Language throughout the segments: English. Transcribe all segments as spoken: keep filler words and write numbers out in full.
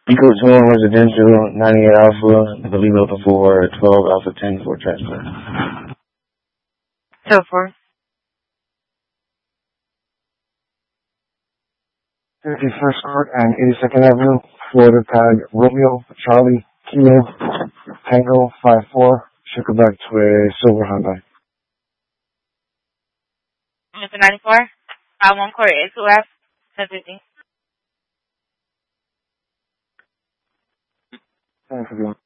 Eco two one residential, ninety-eight Alpha, I believe open for twelve Alpha ten for transfer. So four. fifty-first Court and eighty-second Avenue, Florida tag Romeo, Charlie, Kilo, Tango, five four, should go back to a silver Hyundai. Mister ninety-four, five one Court, eight two F, ten fifty. ten fifty-one.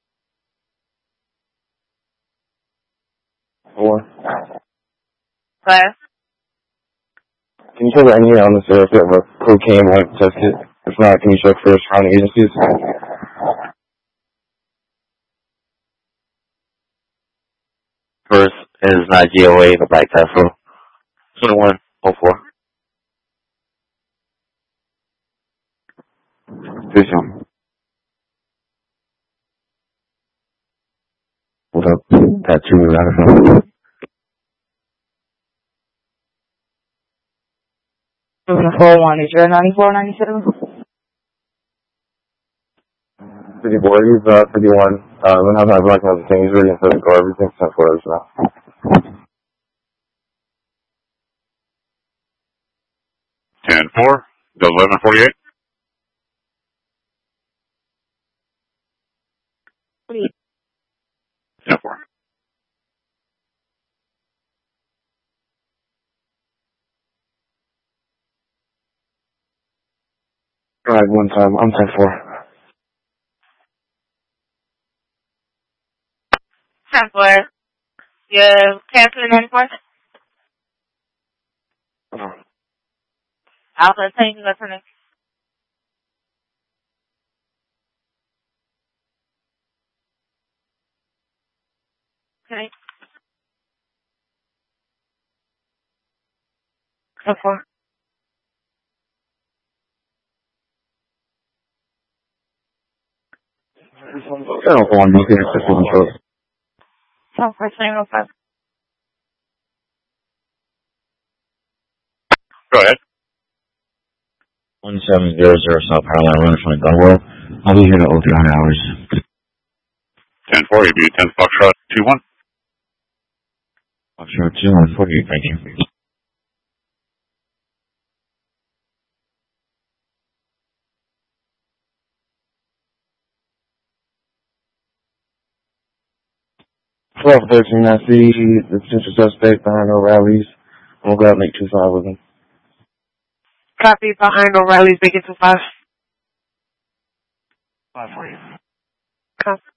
Four. Five. Can you check the engineer on the surface of a cocaine want to test it? If not, can you check for surrounding agencies? First is not G O A, the Black Tesla. twenty-one oh four. Vision. Hold up. Tattoo is out of film. four one, is your ninety-four, ninety-seven? fifty-four, he's uh, fifty-one. Uh, when I was not blocking out the thing, he's ready to go everything except for us now. ten four, eleven forty-eight. ten four. Alright, one time, I'm ten four. ten four. You're canceling ninety-four? Oh. Alpha ten, you got something? Okay. ten four. I don't want to be here for control. ten four, twenty oh five. Go ahead. one seven zero zero South Carolina, run from Gunwell. I'll be here in over three hundred hours. ten four, you'll be ten Foxtrot two one. Foxtrot two one, forty-eight, thank you. twelve thirteen, I see the potential suspect behind O'Reilly's. I'm going to make two five with him. Copy behind O'Reilly's, make it to five. Five for you. Copy.